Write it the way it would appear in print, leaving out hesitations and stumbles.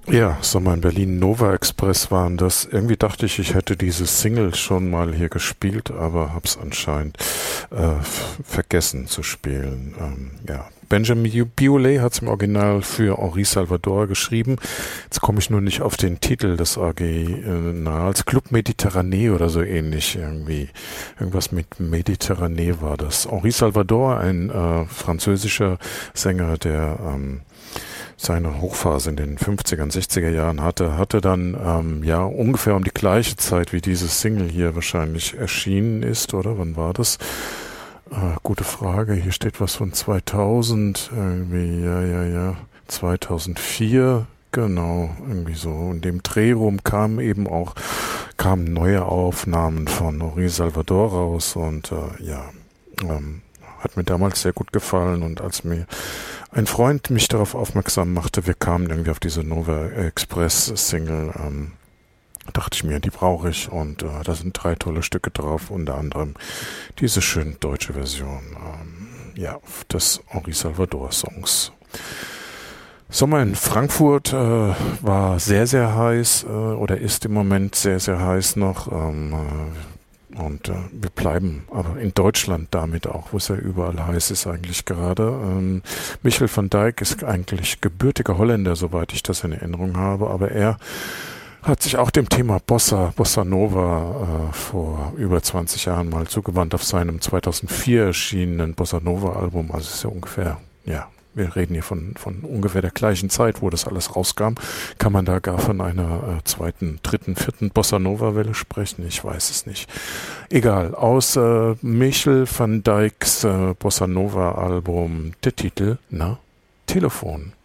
Ja, Sommer in Berlin, Nova Express waren das. Irgendwie dachte ich, ich hätte diese Single schon mal hier gespielt, aber hab's anscheinend vergessen zu spielen. Ja. Benjamin Biolay hat es im Original für Henri Salvador geschrieben. Jetzt komme ich nur nicht auf den Titel des Originals. Club Méditerranée oder so ähnlich irgendwie. Irgendwas mit Méditerranée war das. Henri Salvador, ein französischer Sänger, der seine Hochphase in den 50er, 60er Jahren hatte dann ja ungefähr um die gleiche Zeit wie diese Single hier wahrscheinlich erschienen ist, oder? Wann war das? Gute Frage. Hier steht was von 2000, irgendwie, ja, 2004, genau, irgendwie so. In dem Drehraum kamen neue Aufnahmen von Henri Salvador raus und hat mir damals sehr gut gefallen, und als mir ein Freund mich darauf aufmerksam machte, wir kamen irgendwie auf diese Nova Express Single, dachte ich mir, die brauche ich, und da sind 3 tolle Stücke drauf, unter anderem diese schöne deutsche Version des Henri Salvador Songs. Sommer in Frankfurt war sehr, sehr heiß oder ist im Moment sehr, sehr heiß noch. Und wir bleiben aber in Deutschland damit auch, wo es ja überall heiß ist eigentlich gerade. Michel van Dijk ist eigentlich gebürtiger Holländer, soweit ich das in Erinnerung habe, aber er hat sich auch dem Thema Bossa Nova vor über 20 Jahren mal zugewandt auf seinem 2004 erschienenen Bossa Nova Album. Also ist ja ungefähr, wir reden hier von ungefähr der gleichen Zeit, wo das alles rauskam. Kann man da gar von einer zweiten, dritten, vierten Bossa Nova Welle sprechen? Ich weiß es nicht. Egal, aus Michel van Dijks Bossa Nova Album der Titel, Telefon.